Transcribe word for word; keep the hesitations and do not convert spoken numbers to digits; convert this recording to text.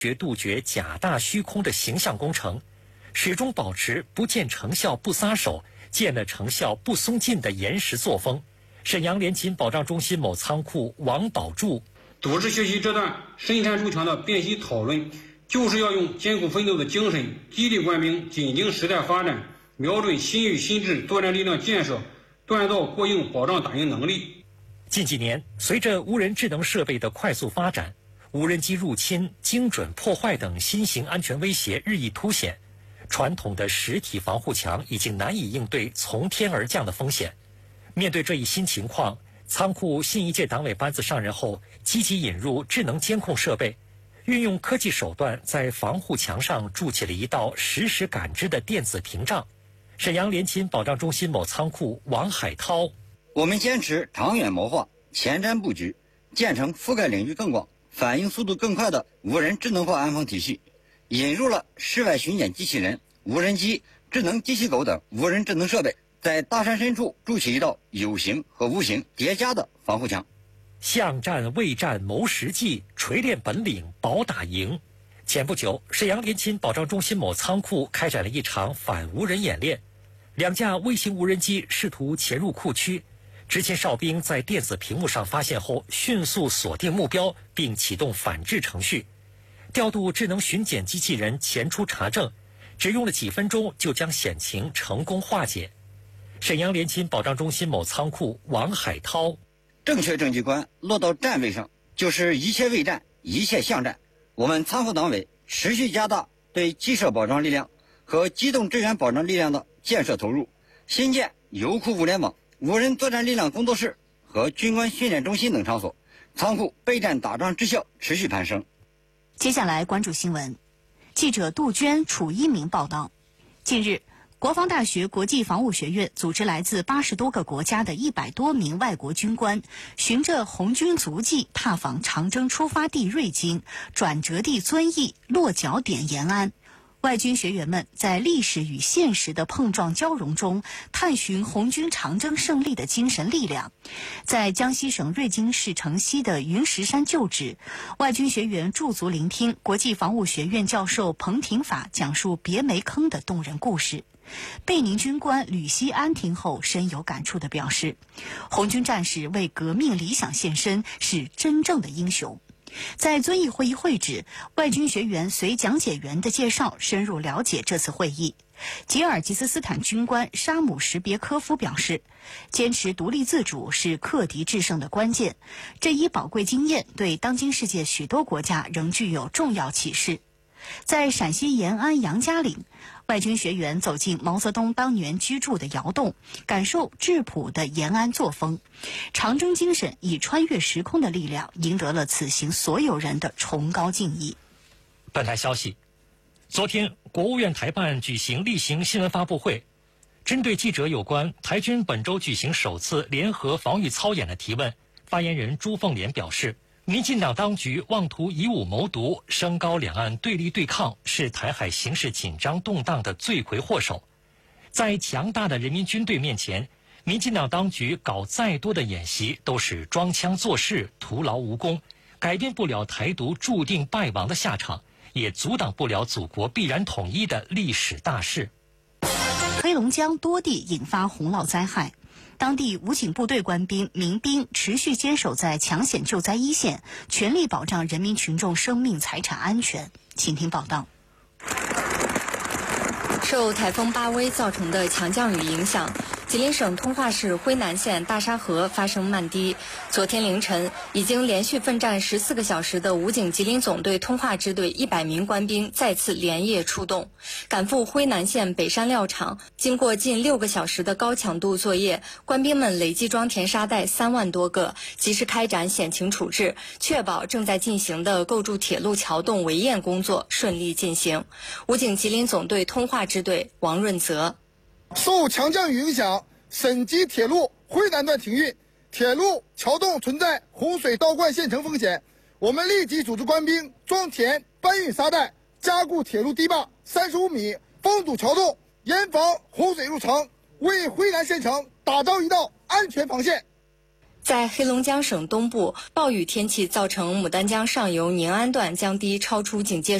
决杜绝假大虚空的形象工程，始终保持不见成效不撒手，见了成效不松劲的严实作风。沈阳联勤保障中心某仓库王宝柱， 组织学习这段深山出强的辨析讨论，就是要用艰苦奋斗的精神，激励官兵紧盯时代发展，瞄准新域新质作战力量建设，锻造过硬保障打赢能力。 近几年，随着无人智能设备的快速发展，无人机入侵、精准破坏等新型安全威胁日益凸显，传统的实体防护墙已经难以应对从天而降的风险。面对这一新情况，仓库新一届党委班子上任后，积极引入智能监控设备，运用科技手段在防护墙上筑起了一道实时感知的电子屏障。沈阳联勤保障中心某仓库王海涛， 我们坚持长远谋划、前瞻布局，建成覆盖领域更广、反应速度更快的无人智能化安防体系，引入了室外巡检机器人、无人机、智能机器狗等无人智能设备，在大山深处筑起一道有形和无形叠加的防护墙。 巷战、畏战、谋实际，锤炼本领，保打赢。前不久，沈阳联勤保障中心某仓库开展了一场反无人演练，两架微型无人机试图潜入库区，执勤哨兵在电子屏幕上发现后，迅速锁定目标，并启动反制程序，调度智能巡检机器人前出查证，只用了几分钟就将险情成功化解。沈阳联勤保障中心某仓库王海涛， 正确政绩观落到站位上，就是一切为战，一切向战。我们仓库党委持续加大对机设保障力量和机动支援保障力量的建设投入，新建油库物联网、无人作战力量工作室和军官训练中心等场所，仓库备战打仗之效持续攀升。 接下来关注新闻，记者杜鹃、楚一鸣报道。近日，国防大学国际防务学院组织来自八十多个国家的一百多名外国军官，循着红军足迹踏访长征出发地瑞金、转折地遵义、落脚点延安。外军学员们在历史与现实的碰撞交融中，探寻红军长征胜利的精神力量。在江西省瑞金市城西的云石山旧址，外军学员驻足聆听国际防务学院教授彭廷法讲述别煤坑的动人故事。贝宁军官吕锡安听后深有感触地表示，红军战士为革命理想献身，是真正的英雄。在遵义会议会址，外军学员随讲解员的介绍深入了解这次会议。吉尔吉斯斯坦军官沙姆什别科夫表示，坚持独立自主是克敌制胜的关键，这一宝贵经验对当今世界许多国家仍具有重要启示。在陕西延安杨家岭，外军学员走进毛泽东当年居住的窑洞，感受质朴的延安作风。长征精神以穿越时空的力量，赢得了此行所有人的崇高敬意。 本台消息，昨天国务院台办举行例行新闻发布会，针对记者有关台军本周举行首次联合防御操演的提问，发言人朱凤莲表示，民进党当局妄图以武谋独，升高两岸对立对抗，是台海形势紧张动荡的罪魁祸首。在强大的人民军队面前，民进党当局搞再多的演习都是装腔作势，徒劳无功，改变不了台独注定败亡的下场，也阻挡不了祖国必然统一的历史大势。 黑龙江多地引发洪涝灾害，当地武警部队官兵、民兵持续坚守在抢险救灾一线，全力保障人民群众生命财产安全。请听报道。 受台风巴威造成的强降雨影响，吉林省通化市辉南县大沙河发生漫堤。昨天凌晨，已经连续奋战十四个小时的武警吉林总队通化支队一百名官兵再次连夜出动，赶赴辉南县北山料场。经过近六个小时的高强度作业，官兵们累计装填沙袋三万多个，及时开展险情处置，确保正在进行的构筑铁路桥洞围堰工作顺利进行。武警吉林总队通化支队王润泽。 受强降雨影响，沈吉铁路辉南段停运，铁路桥洞存在洪水倒灌陷沉风险。我们立即组织官兵装填搬运沙袋，加固铁路堤坝三十五米，封堵桥洞，严防洪水入城，为辉南县城打造一道安全防线。 在黑龙江省东部，暴雨天气造成牡丹江上游宁安段降低超出警戒